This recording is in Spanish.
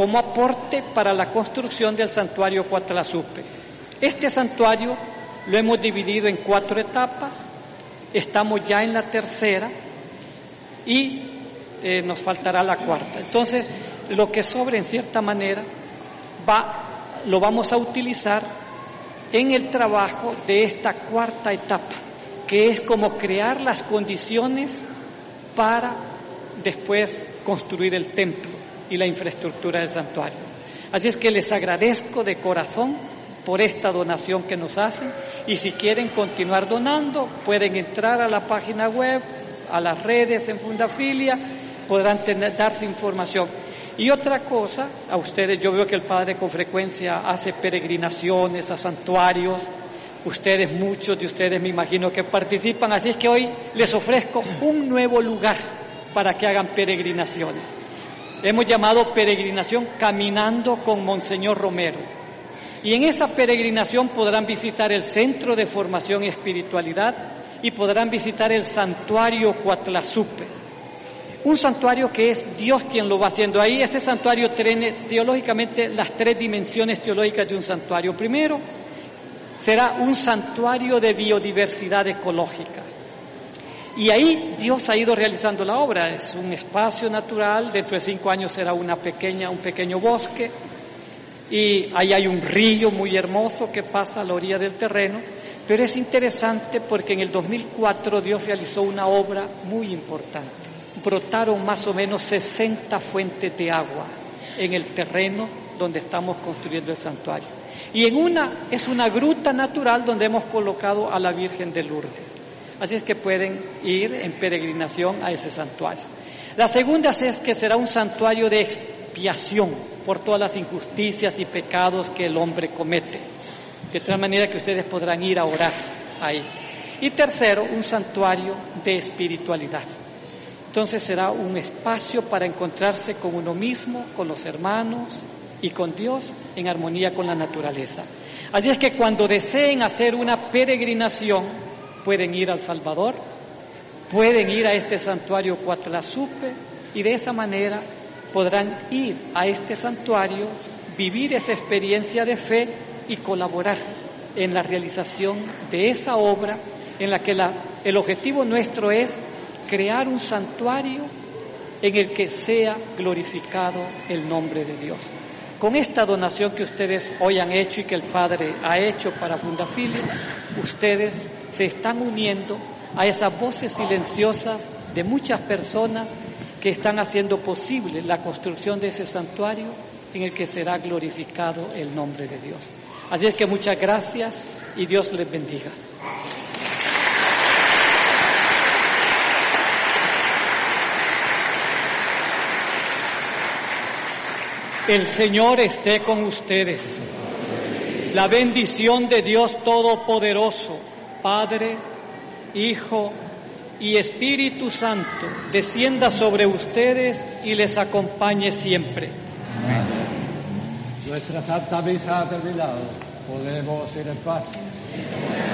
como aporte para la construcción del santuario Coatlazupe. Este santuario lo hemos dividido en 4 etapas, estamos ya en la tercera y nos faltará la cuarta. Entonces, lo que sobre en cierta manera lo vamos a utilizar en el trabajo de esta cuarta etapa, que es como crear las condiciones para después construir el templo y la infraestructura del santuario. Así es que les agradezco de corazón por esta donación que nos hacen, y si quieren continuar donando, pueden entrar a la página web, a las redes en Fundafilia, podrán darse información. Y otra cosa, a ustedes, yo veo que el Padre con frecuencia hace peregrinaciones a santuarios, muchos de ustedes me imagino que participan, así es que hoy les ofrezco un nuevo lugar para que hagan peregrinaciones. Hemos llamado peregrinación Caminando con Monseñor Romero. Y en esa peregrinación podrán visitar el Centro de Formación y Espiritualidad y podrán visitar el Santuario Coatlazupe. Un santuario que es Dios quien lo va haciendo. Ahí ese santuario tiene teológicamente las 3 dimensiones teológicas de un santuario. Primero, será un santuario de biodiversidad ecológica. Y ahí Dios ha ido realizando la obra. Es un espacio natural, dentro de 5 años será un pequeño bosque, y ahí hay un río muy hermoso que pasa a la orilla del terreno. Pero es interesante porque en el 2004 Dios realizó una obra muy importante. Brotaron más o menos 60 fuentes de agua en el terreno donde estamos construyendo el santuario. Y es una gruta natural donde hemos colocado a la Virgen de Lourdes. Así es que pueden ir en peregrinación a ese santuario. La segunda es que será un santuario de expiación por todas las injusticias y pecados que el hombre comete, de tal manera que ustedes podrán ir a orar ahí. Y tercero, un santuario de espiritualidad. Entonces será un espacio para encontrarse con uno mismo, con los hermanos y con Dios en armonía con la naturaleza. Así es que cuando deseen hacer una peregrinación, pueden ir al Salvador, pueden ir a este santuario Coatlazupe, y de esa manera podrán ir a este santuario, vivir esa experiencia de fe y colaborar en la realización de esa obra en la que el objetivo nuestro es crear un santuario en el que sea glorificado el nombre de Dios. Con esta donación que ustedes hoy han hecho y que el Padre ha hecho para Fundafilia, ustedes se están uniendo a esas voces silenciosas de muchas personas que están haciendo posible la construcción de ese santuario en el que será glorificado el nombre de Dios. Así es que muchas gracias y Dios les bendiga. El Señor esté con ustedes. La bendición de Dios Todopoderoso, Padre, Hijo y Espíritu Santo, descienda sobre ustedes y les acompañe siempre. Amén. Nuestra Santa Misa ha terminado. Podemos ir en paz.